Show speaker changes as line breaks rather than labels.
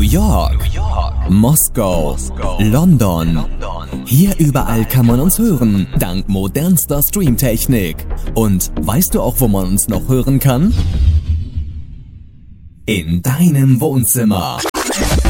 York, Moskau, London. Hier überall kann man uns hören, dank modernster Streamtechnik. Und weißt du auch, wo man uns noch hören kann? In deinem Wohnzimmer.